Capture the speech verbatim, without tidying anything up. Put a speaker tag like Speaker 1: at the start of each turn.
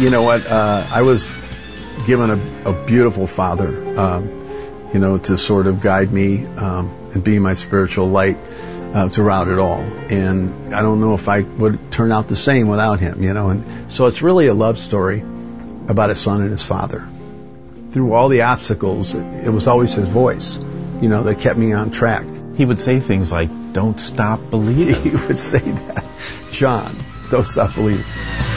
Speaker 1: You know what? Uh, I was given a, a beautiful father, um, you know, to sort of guide me um, and be my spiritual light uh, throughout it all. And I don't know if I would turn out the same without him, you know. And so it's really a love story about a son and his father. Through all the obstacles, it, it was always his voice, you know, that kept me on track.
Speaker 2: He would say things like, "Don't stop believing."
Speaker 1: He would say that. John, don't stop believing.